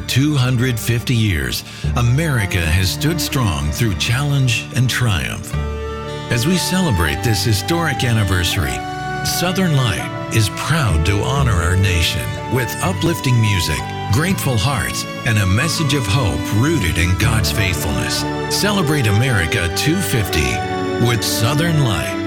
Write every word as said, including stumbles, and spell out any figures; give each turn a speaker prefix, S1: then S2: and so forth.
S1: two hundred fifty years, America has stood strong through challenge and triumph. As we celebrate this historic anniversary, Southern Light is proud to honor our nation with uplifting music, grateful hearts, and a message of hope rooted in God's faithfulness. Celebrate America two fifty with Southern Light.